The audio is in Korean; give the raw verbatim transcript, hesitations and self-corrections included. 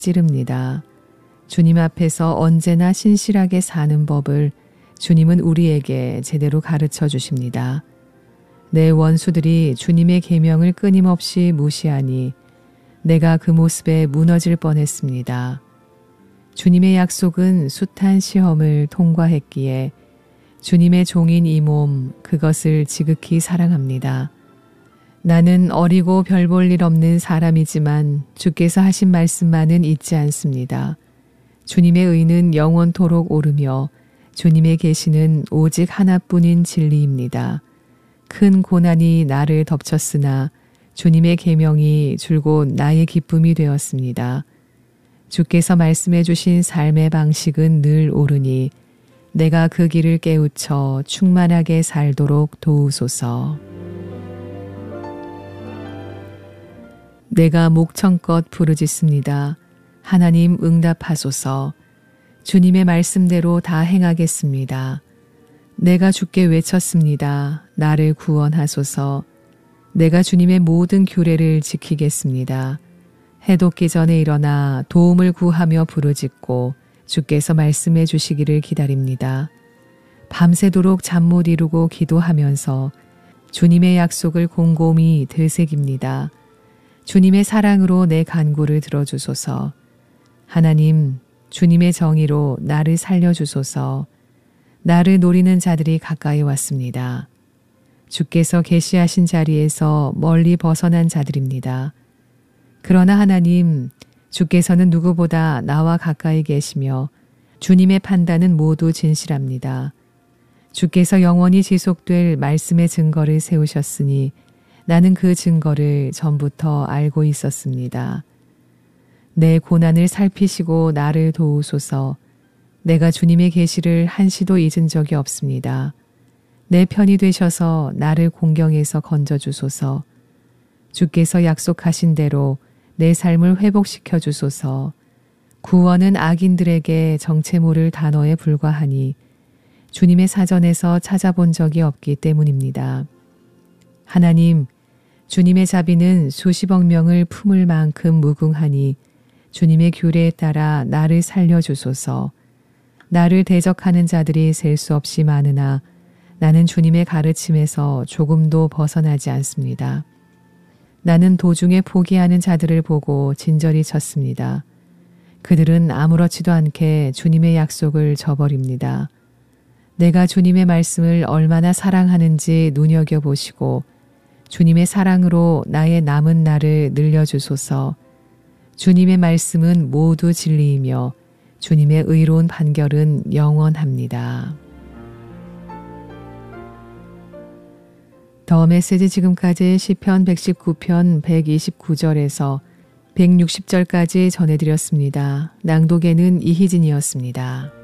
찌릅니다. 주님 앞에서 언제나 신실하게 사는 법을 주님은 우리에게 제대로 가르쳐 주십니다. 내 원수들이 주님의 계명을 끊임없이 무시하니 내가 그 모습에 무너질 뻔했습니다. 주님의 약속은 숱한 시험을 통과했기에 주님의 종인 이 몸 그것을 지극히 사랑합니다. 나는 어리고 별 볼 일 없는 사람이지만 주께서 하신 말씀만은 잊지 않습니다. 주님의 의는 영원토록 오르며 주님의 계시는 오직 하나뿐인 진리입니다. 큰 고난이 나를 덮쳤으나 주님의 계명이 줄곧 나의 기쁨이 되었습니다. 주께서 말씀해 주신 삶의 방식은 늘 옳으니 내가 그 길을 깨우쳐 충만하게 살도록 도우소서. 내가 목청껏 부르짖습니다. 하나님 응답하소서. 주님의 말씀대로 다 행하겠습니다. 내가 주께 외쳤습니다. 나를 구원하소서. 내가 주님의 모든 규례를 지키겠습니다. 해 돋기 전에 일어나 도움을 구하며 부르짖고 주께서 말씀해 주시기를 기다립니다. 밤새도록 잠 못 이루고 기도하면서 주님의 약속을 곰곰이 되새깁니다. 주님의 사랑으로 내 간구를 들어주소서. 하나님, 주님의 정의로 나를 살려주소서. 나를 노리는 자들이 가까이 왔습니다. 주께서 계시하신 자리에서 멀리 벗어난 자들입니다. 그러나 하나님, 주께서는 누구보다 나와 가까이 계시며 주님의 판단은 모두 진실합니다. 주께서 영원히 지속될 말씀의 증거를 세우셨으니 나는 그 증거를 전부터 알고 있었습니다. 내 고난을 살피시고 나를 도우소서. 내가 주님의 계시를 한시도 잊은 적이 없습니다. 내 편이 되셔서 나를 공경에서 건져주소서. 주께서 약속하신 대로 내 삶을 회복시켜 주소서. 구원은 악인들에게 정체 모를 단어에 불과하니 주님의 사전에서 찾아본 적이 없기 때문입니다. 하나님, 주님의 자비는 수십억 명을 품을 만큼 무궁하니 주님의 규례에 따라 나를 살려주소서. 나를 대적하는 자들이 셀 수 없이 많으나 나는 주님의 가르침에서 조금도 벗어나지 않습니다. 나는 도중에 포기하는 자들을 보고 진저리 쳤습니다. 그들은 아무렇지도 않게 주님의 약속을 저버립니다. 내가 주님의 말씀을 얼마나 사랑하는지 눈여겨보시고 주님의 사랑으로 나의 남은 날을 늘려주소서. 주님의 말씀은 모두 진리이며 주님의 의로운 판결은 영원합니다. 더 메시지 지금까지 시편 백십구 편 백이십구 절에서 백육십 절까지 전해드렸습니다. 낭독에는 이희진이었습니다.